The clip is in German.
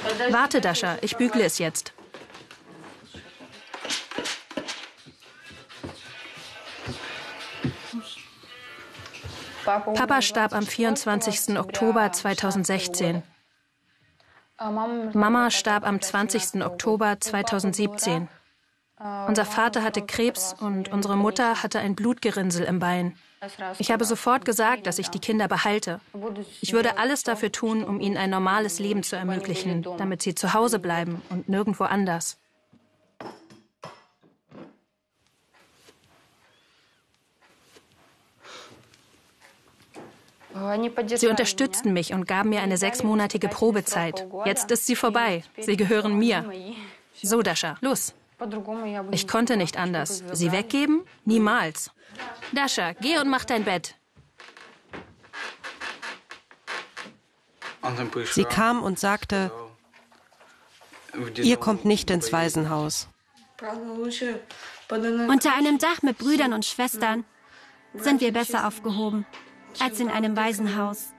Warte, Dasha, ich bügle es jetzt. Papa starb am 24. Oktober 2016. Mama starb am 20. Oktober 2017. Unser Vater hatte Krebs und unsere Mutter hatte ein Blutgerinnsel im Bein. Ich habe sofort gesagt, dass ich die Kinder behalte. Ich würde alles dafür tun, um ihnen ein normales Leben zu ermöglichen, damit sie zu Hause bleiben und nirgendwo anders. Sie unterstützten mich und gaben mir eine 6-monatige Probezeit. Jetzt ist sie vorbei. Sie gehören mir. So, Dasha, los. Ich konnte nicht anders. Sie weggeben? Niemals. Dasha, geh und mach dein Bett. Sie kam und sagte, ihr kommt nicht ins Waisenhaus. Unter einem Dach mit Brüdern und Schwestern sind wir besser aufgehoben als in einem Waisenhaus.